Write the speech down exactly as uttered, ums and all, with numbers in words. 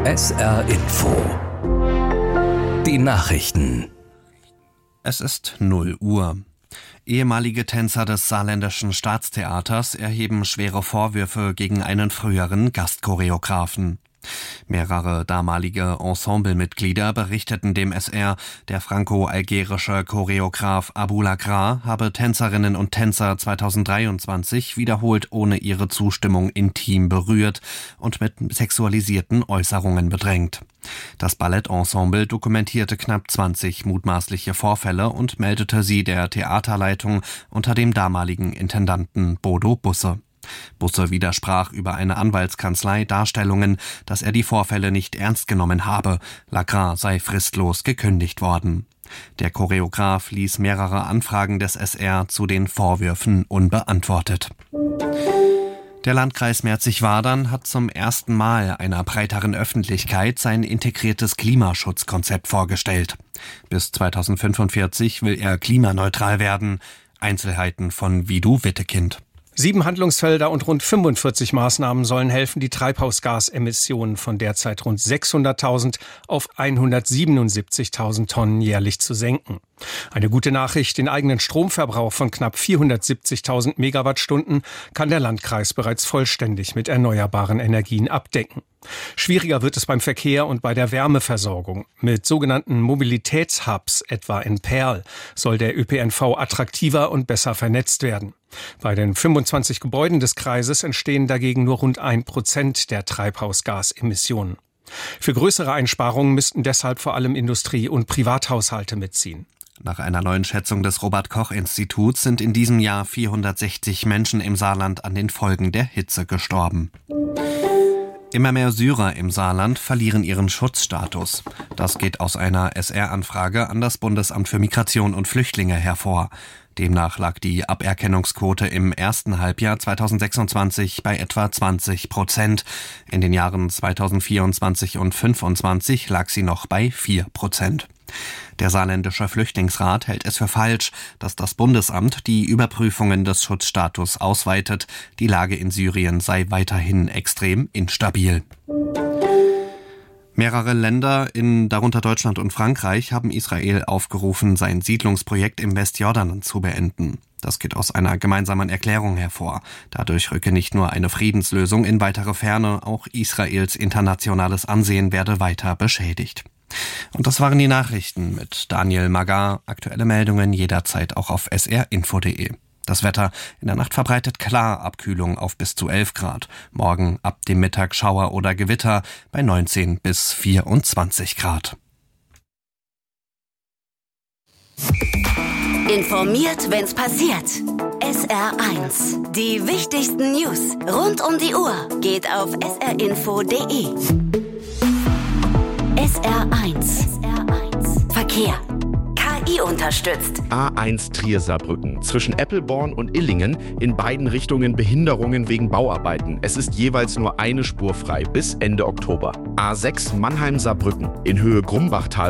S R Info. Die Nachrichten. Es ist null Uhr. Ehemalige Tänzer des Saarländischen Staatstheaters erheben schwere Vorwürfe gegen einen früheren Gastchoreografen. Mehrere damalige Ensemblemitglieder berichteten dem S R, der franco-algerische Choreograf Abou Lakra habe Tänzerinnen und Tänzer zweitausenddreiundzwanzig wiederholt ohne ihre Zustimmung intim berührt und mit sexualisierten Äußerungen bedrängt. Das Ballettensemble dokumentierte knapp zwanzig mutmaßliche Vorfälle und meldete sie der Theaterleitung unter dem damaligen Intendanten Bodo Busse. Busse widersprach über eine Anwaltskanzlei Darstellungen, dass er die Vorfälle nicht ernst genommen habe. Lakra sei fristlos gekündigt worden. Der Choreograf ließ mehrere Anfragen des S R zu den Vorwürfen unbeantwortet. Der Landkreis Merzig-Wadern hat zum ersten Mal einer breiteren Öffentlichkeit sein integriertes Klimaschutzkonzept vorgestellt. Bis zweitausendfünfundvierzig will er klimaneutral werden. Einzelheiten von Vidu Wittekind. Sieben Handlungsfelder und rund fünfundvierzig Maßnahmen sollen helfen, die Treibhausgasemissionen von derzeit rund sechshunderttausend auf hundertsiebenundsiebzigtausend Tonnen jährlich zu senken. Eine gute Nachricht: Den eigenen Stromverbrauch von knapp vierhundertsiebzigtausend Megawattstunden kann der Landkreis bereits vollständig mit erneuerbaren Energien abdecken. Schwieriger wird es beim Verkehr und bei der Wärmeversorgung. Mit sogenannten Mobilitätshubs, etwa in Perl, soll der Ö P N V attraktiver und besser vernetzt werden. Bei den fünfundzwanzig Gebäuden des Kreises entstehen dagegen nur rund ein Prozent der Treibhausgasemissionen. Für größere Einsparungen müssten deshalb vor allem Industrie- und Privathaushalte mitziehen. Nach einer neuen Schätzung des Robert-Koch-Instituts sind in diesem Jahr vierhundertsechzig Menschen im Saarland an den Folgen der Hitze gestorben. Immer mehr Syrer im Saarland verlieren ihren Schutzstatus. Das geht aus einer S R-Anfrage an das Bundesamt für Migration und Flüchtlinge hervor. Demnach lag die Aberkennungsquote im ersten Halbjahr zweitausendsechsundzwanzig bei etwa zwanzig Prozent. In den Jahren zweitausendvierundzwanzig und fünfundzwanzig lag sie noch bei vier Prozent. Der Saarländische Flüchtlingsrat hält es für falsch, dass das Bundesamt die Überprüfungen des Schutzstatus ausweitet. Die Lage in Syrien sei weiterhin extrem instabil. Mehrere Länder, in, darunter Deutschland und Frankreich, haben Israel aufgerufen, sein Siedlungsprojekt im Westjordan zu beenden. Das geht aus einer gemeinsamen Erklärung hervor. Dadurch rücke nicht nur eine Friedenslösung in weitere Ferne, auch Israels internationales Ansehen werde weiter beschädigt. Und das waren die Nachrichten mit Daniel Magar. Aktuelle Meldungen jederzeit auch auf s r info punkt d e. Das Wetter: in der Nacht verbreitet klar, Abkühlung auf bis zu elf Grad. Morgen ab dem Mittag Schauer oder Gewitter bei neunzehn bis vierundzwanzig Grad. Informiert, wenn's passiert. S R eins. Die wichtigsten News rund um die Uhr geht auf s r info punkt d e. S R eins. Verkehr. K I unterstützt. A eins Trier-Saarbrücken. Zwischen Eppelborn und Illingen in beiden Richtungen Behinderungen wegen Bauarbeiten. Es ist jeweils nur eine Spur frei bis Ende Oktober. A sechs Mannheim-Saarbrücken in Höhe Grumbachtal